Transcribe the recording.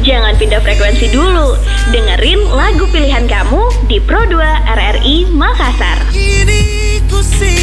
Jangan pindah frekuensi dulu. Dengerin lagu pilihan kamu di Pro 2 RRI Makassar. Ini ku